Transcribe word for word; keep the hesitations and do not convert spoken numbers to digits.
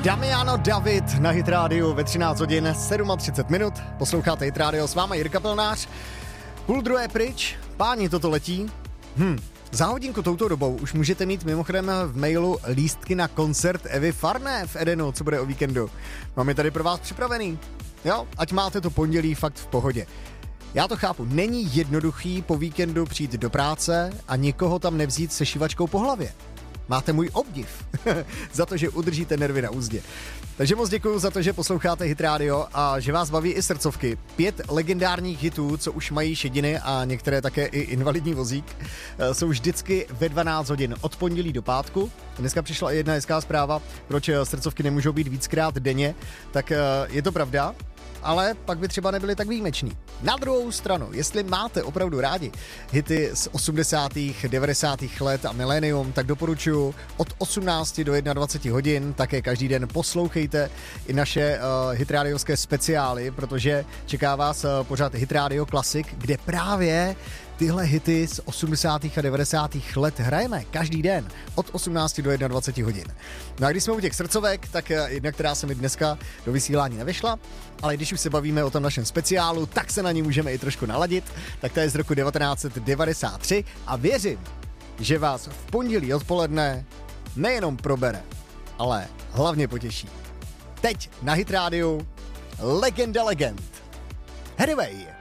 Damiano David na Hit Radio ve třináct hodin třicet sedm minut. Posloucháte Hit Radio, s váma Jirka Pilnář. Půl druhé pryč, páni, toto letí. Hm, za hodinku touto dobou už můžete mít mimochodem v mailu lístky na koncert Evy Farné v Edenu, co bude o víkendu. Mám je tady pro vás připravený. Jo, ať máte to pondělí fakt v pohodě. Já to chápu, není jednoduchý po víkendu přijít do práce a nikoho tam nevzít se šivačkou po hlavě. Máte můj obdiv za to, že udržíte nervy na úzdě. Takže moc děkuju za to, že posloucháte Hit Radio a že vás baví i srdcovky. Pět legendárních hitů, co už mají šediny a některé také i invalidní vozík, jsou vždycky ve dvanáct hodin od pondělí do pátku. Dneska přišla i jedna hezká zpráva, proč srdcovky nemůžou být víckrát denně, tak je to pravda. Ale pak by třeba nebyli tak výjimeční. Na druhou stranu, jestli máte opravdu rádi hity z osmdesátých, devadesátých let a milénium, tak doporučuji od osmnácti do dvaceti jedna hodin také každý den poslouchejte i naše uh, hitradiovské speciály, protože čeká vás uh, pořád Hit Radio Classic, kde právě tyhle hity z osmdesátých a devadesátých let hrajeme každý den od osmnácti do dvaceti jedna hodin. No a když jsme u těch srdcovek, tak jedna, která se mi dneska do vysílání nevešla, ale když už se bavíme o tom našem speciálu, tak se na ní můžeme i trošku naladit, tak to je z roku devatenáct set devadesát tři a věřím, že vás v pondělí odpoledne nejenom probere, ale hlavně potěší. Teď na Hit Radio legenda legend. Anyway.